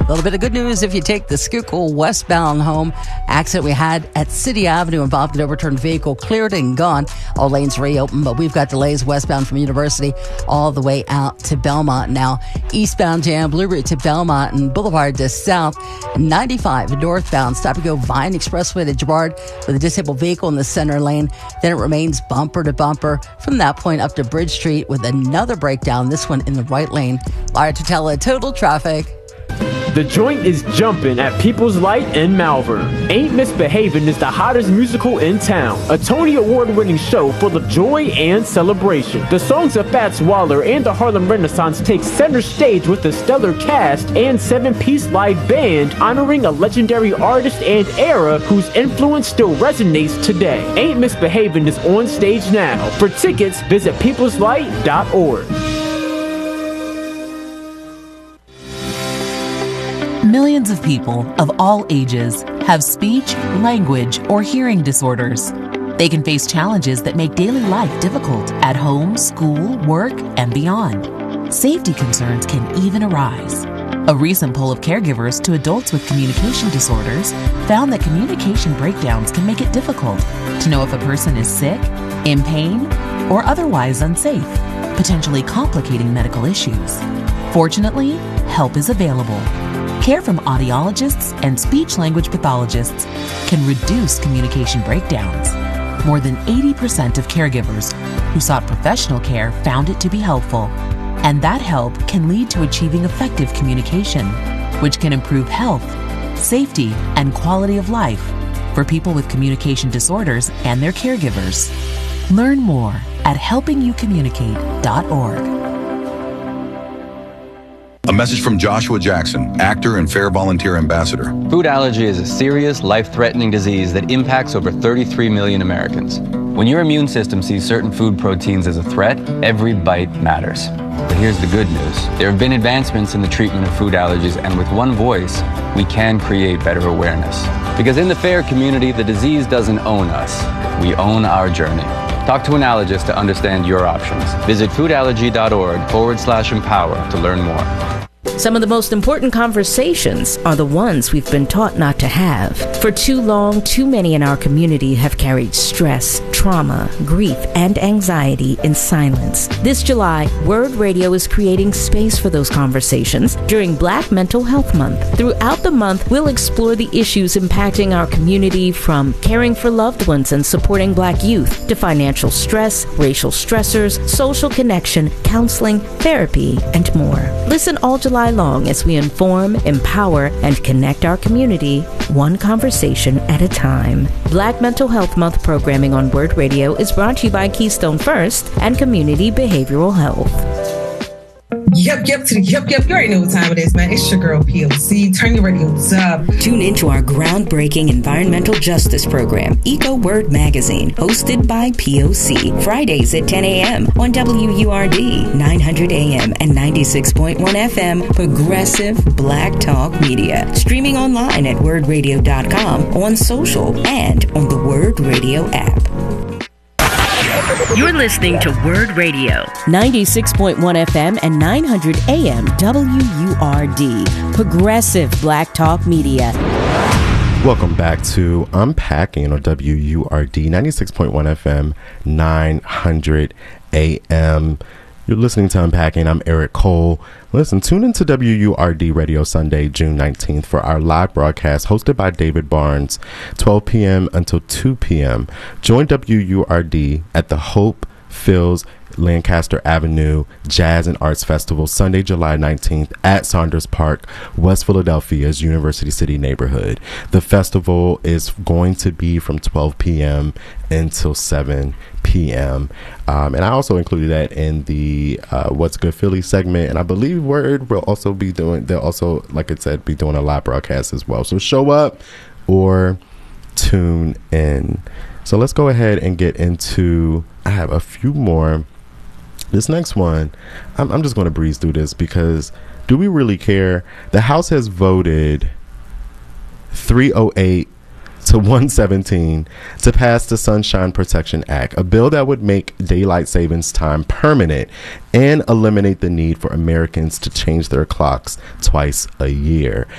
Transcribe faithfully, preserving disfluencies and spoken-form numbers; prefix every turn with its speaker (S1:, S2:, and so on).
S1: little bit of good news if you take the Schuylkill westbound home. Accident we had at City Avenue involved an overturned vehicle, cleared and gone. All lanes reopened, but we've got delays westbound from University all the way out to Belmont now. Eastbound jam, Blue Route to Belmont and Boulevard to South. ninety-five northbound, stop and go Vine Expressway to Girard with a disabled vehicle in the center lane. Then it remains bumper to bumper from that point up to Bridge Street with another breakdown, this one in the right lane. Laura Tutela, Total Traffic.
S2: The joint is jumping at People's Light in Malvern. Ain't Misbehavin' is the hottest musical in town. A Tony Award-winning show full of joy and celebration. The songs of Fats Waller and the Harlem Renaissance take center stage with a stellar cast and seven-piece live band honoring a legendary artist and era whose influence still resonates today. Ain't Misbehavin' is on stage now. For tickets, visit peoples light dot org.
S3: Millions of people of all ages have speech, language, or hearing disorders. They can face challenges that make daily life difficult at home, school, work, and beyond. Safety concerns can even arise. A recent poll of caregivers to adults with communication disorders found that communication breakdowns can make it difficult to know if a person is sick, in pain, or otherwise unsafe, potentially complicating medical issues. Fortunately, help is available. Care from audiologists and speech-language pathologists can reduce communication breakdowns. More than eighty percent of caregivers who sought professional care found it to be helpful, and that help can lead to achieving effective communication, which can improve health, safety, and quality of life for people with communication disorders and their caregivers. Learn more at helping you communicate dot org.
S4: A message from Joshua Jackson, actor and Fair Volunteer Ambassador.
S5: Food allergy is a serious, life-threatening disease that impacts over thirty-three million Americans. When your immune system sees certain food proteins as a threat, every bite matters. But here's the good news. There have been advancements in the treatment of food allergies, and with one voice, we can create better awareness. Because in the FAIR community, the disease doesn't own us. We own our journey. Talk to an allergist to understand your options. Visit foodallergy.org forward slash empower to learn more.
S6: Some of the most important conversations are the ones we've been taught not to have. For too long, too many in our community have carried stress, trauma, grief, and anxiety in silence. This July, Word Radio is creating space for those conversations during Black Mental Health Month. Throughout the month, we'll explore the issues impacting our community, from caring for loved ones and supporting Black youth to financial stress, racial stressors, social connection, counseling, therapy, and more. Listen all July long as we inform, empower, and connect our community one conversation at a time. Black Mental Health Month programming on Word Radio is brought to you by Keystone First and Community Behavioral Health.
S7: Yep, yep, to the yep, yep. You already know what time it is, man. It's your girl, P O C. Turn your radios up.
S6: Tune into our groundbreaking environmental justice program, Eco Word Magazine, hosted by P O C. Fridays at ten a.m. on W U R D, nine hundred A M and ninety-six point one F M, Progressive Black Talk Media. Streaming online at word radio dot com, on social, and on the Word Radio app. You're listening to Word Radio, ninety-six point one F M and nine hundred A M W U R D, Progressive Black Talk Media.
S8: Welcome back to Unpacking on W U R D, ninety-six point one F M, nine hundred A M. You're listening to Unpacking. I'm Eric Cole. Listen, tune into W U R D Radio Sunday, June nineteenth for our live broadcast hosted by David Barnes, twelve p.m. until two p.m. Join W U R D at the Hope Fields Lancaster Avenue Jazz and Arts Festival Sunday, July nineteenth at Saunders Park, West Philadelphia's University City neighborhood. The festival is going to be from twelve p.m. until seven p.m. Um, and I also included that in the uh, What's Good Philly segment. And I believe Word will also be doing, they'll also, like I said, be doing a live broadcast as well. So show up or tune in. So let's go ahead and get into, I have a few more. This next one, I'm, I'm just going to breeze through this because do we really care? The House has voted three oh eight to one seventeen to pass the Sunshine Protection Act, a bill that would make daylight savings time permanent and eliminate the need for Americans to change their clocks twice a year.